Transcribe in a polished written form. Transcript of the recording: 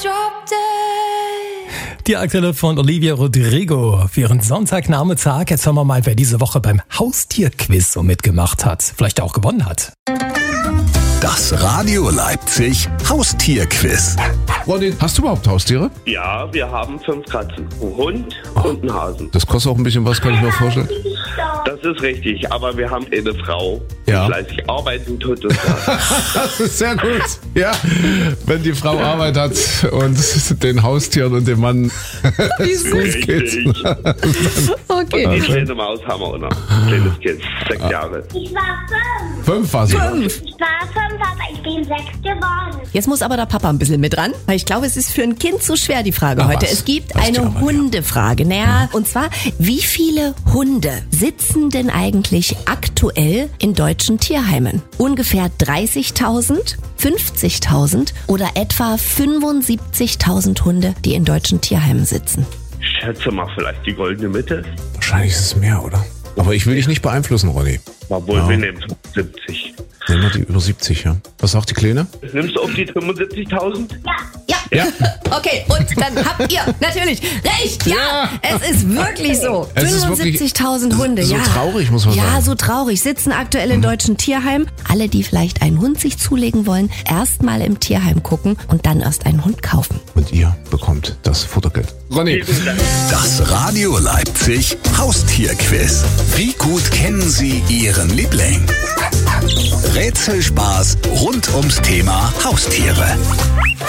Die Aktuelle von Olivia Rodrigo für ihren Sonntagnachmittag. Jetzt hören wir mal, wer diese Woche beim Haustierquiz so mitgemacht hat. Vielleicht auch gewonnen hat. Das Radio Leipzig Haustierquiz. Ronny, hast du überhaupt Haustiere? Ja, wir haben 5 Katzen, einen Hund und einen Hasen. Das kostet auch ein bisschen was, kann ich mir vorstellen. Das ist richtig, aber wir haben eine Frau, die Ja. fleißig arbeiten tut und Das ist sehr gut. Ja, wenn die Frau Arbeit hat und den Haustieren und dem Mann es gut geht. richtig. Okay. Und die kleine Maus haben wir auch noch. Ein kleines Kind, 6 Jahre. Ich war 5. 5 war sie. Ich war 5, aber ich bin 6 geworden. Jetzt muss aber der Papa ein bisschen mit ran, weil ich glaube, es ist für ein Kind zu schwer, die Frage Ach, heute. was? Es gibt Das eine kann man, ja. Hundefrage. Naja, und zwar, wie viele Hunde sitzen denn eigentlich aktuell in deutschen Tierheimen? Ungefähr 30.000, 50.000 oder etwa 75.000 Hunde, die in deutschen Tierheimen sitzen? Ich schätze mal vielleicht die goldene Mitte. Wahrscheinlich ist es mehr, oder? Aber ich will dich nicht beeinflussen, Ronny. Obwohl, Ja. wir nehmen 70. Nehmen wir die über 70, ja. Was sagt die Kleine? Nimmst du auf die 75.000? Ja. Ja. Okay, und dann habt ihr natürlich recht. Ja, es ist wirklich so. Es ist wirklich 75.000 Hunde, so ja. traurig, muss man sagen. Ja, so traurig. Sitzen aktuell in deutschen Tierheimen. Alle, die vielleicht einen Hund sich zulegen wollen, erst mal im Tierheim gucken und dann erst einen Hund kaufen. Und ihr bekommt das Futtergeld. Ronny, Vielen Dank. Das Radio Leipzig Haustierquiz. Wie gut kennen Sie Ihren Liebling? Rätselspaß rund ums Thema Haustiere.